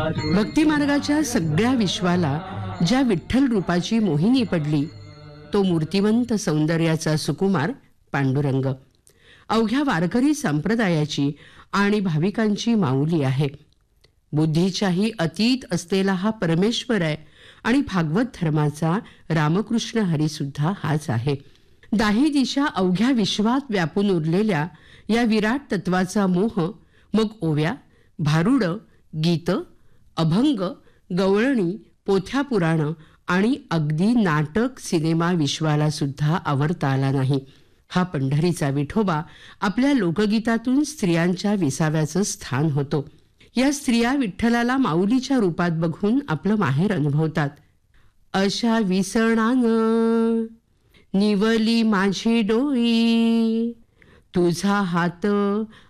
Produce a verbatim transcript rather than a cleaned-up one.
भक्ती मार्गाच्या सगळ्या विश्वाला ज्या विठ्ठल रूपाची मोहिनी पडली तो मूर्तिवंत सौंदर्याचा सुकुमार पांडुरंग अवघ्या वारकरी संप्रदायाची आणि भाविकांची माऊली आहे. बुद्धीच्याही अतीत असलेला हा परमेश्वर आहे आणि भागवत धर्माचा रामकृष्ण हरी सुद्धा हाच आहे. दाही दिशा अवघ्या विश्वात व्यापून उरलेल्या या विराट तत्वाचा मोह मग ओव्या, भारुड, गीत, अभंग, गवळणी, पोथ्या पुराण आणि अगदी नाटक सिनेमा विश्वाला सुद्धा आवरता आला नाही. हा पंढरीचा विठोबा आपल्या लोकगीतातून स्त्रियांच्या विसाव्याचं स्थान होतो. या स्त्रिया विठ्ठलाला माऊलीच्या रूपात बघून आपलं माहेर अनुभवतात. अशा विसणानं निवली माझी डोई, तुझा हात